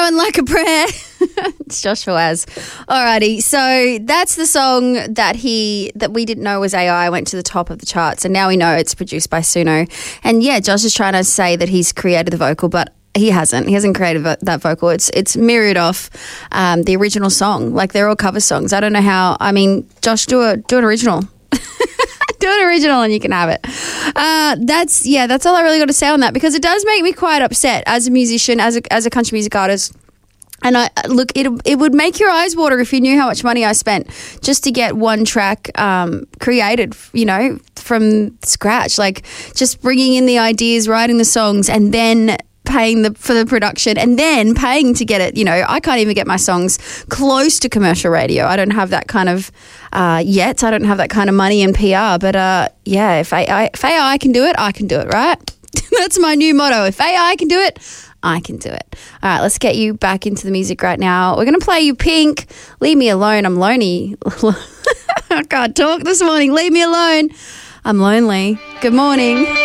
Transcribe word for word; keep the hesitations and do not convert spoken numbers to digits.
Run Like a Prayer. It's Josh Fawaz. Alrighty, so that's the song that he that we didn't know was A I, went to the top of the charts, and now we know it's produced by Suno. And yeah, Josh is trying to say that he's created the vocal, but he hasn't. He hasn't created vo- that vocal. It's it's mirrored off um, the original song. Like, they're all cover songs. I don't know how. I mean, Josh, do a do an original. Do an original and you can have it. Uh, that's, yeah, that's all I really got to say on that, because it does make me quite upset as a musician, as a, as a country music artist. And I look, it it would make your eyes water if you knew how much money I spent just to get one track um, created, you know, from scratch. Like, just bringing in the ideas, writing the songs, and then paying the for the production, and then paying to get it. You know, I can't even get my songs close to commercial radio. I don't have that kind of uh, yet. I don't have that kind of money in P R. But uh, yeah, if A I, if A I can do it, I can do it, right? That's my new motto. If A I can do it, I can do it. All right, let's get you back into the music right now. We're going to play you Pink. Leave Me Alone. I'm lonely. I can't talk this morning. Leave me alone. I'm lonely. Good morning.